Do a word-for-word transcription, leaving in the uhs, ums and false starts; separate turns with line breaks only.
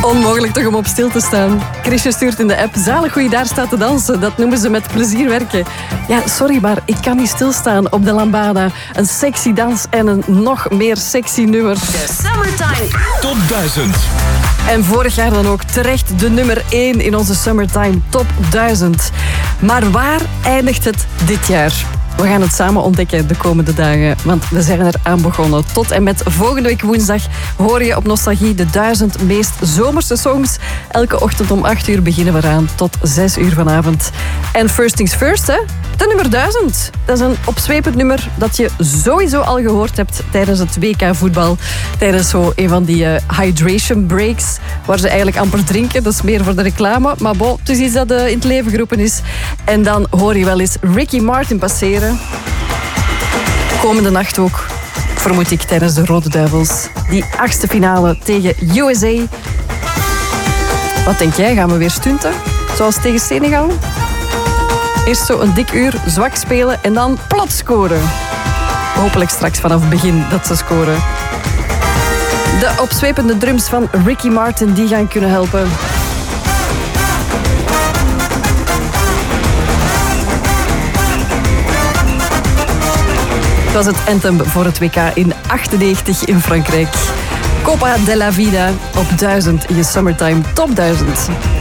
Onmogelijk toch om op stil te staan. Chrisje stuurt in de app, zalig hoe je daar staat te dansen. Dat noemen ze met plezier werken. Ja, sorry, maar ik kan niet stilstaan op de lambada. Een sexy dans en een nog meer sexy nummer.
De Summertime
Top duizend.
En vorig jaar dan ook terecht de nummer één in onze Summertime Top duizend. Maar waar eindigt het dit jaar? We gaan het samen ontdekken de komende dagen, want we zijn er aan begonnen. Tot en met volgende week woensdag hoor je op Nostalgie de duizend meest zomerse songs. Elke ochtend om acht uur beginnen we eraan tot zes uur vanavond. En first things first, hè? De nummer duizend. Dat is een opzwepend nummer dat je sowieso al gehoord hebt tijdens het W K voetbal. Tijdens zo een van die uh, hydration breaks, waar ze eigenlijk amper drinken. Dat is meer voor de reclame. Maar bon, het is iets dat uh, in het leven geroepen is. En dan hoor je wel eens Ricky Martin passeren. Komende nacht ook, vermoed ik, tijdens de Rode Duivels. Die achtste finale tegen U S A. Wat denk jij? Gaan we weer stunten? Zoals tegen Senegal? Eerst zo een dik uur zwak spelen en dan plat scoren. Hopelijk straks vanaf het begin dat ze scoren. De opzwepende drums van Ricky Martin die gaan kunnen helpen. Het was het anthem voor het W K in achtennegentig in Frankrijk. Copa de la Vida op duizend in je Summertime Top duizend.